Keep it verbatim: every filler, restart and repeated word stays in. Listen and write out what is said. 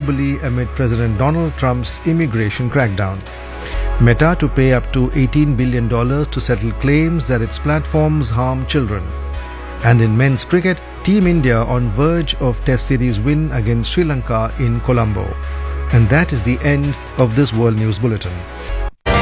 globally amid President Donald Trump's immigration crackdown. Meta to pay up to eighteen billion dollars to settle claims that its platforms harm children. And in men's cricket, Team India on verge of Test Series win against Sri Lanka in Colombo. And that is the end of this World News Bulletin.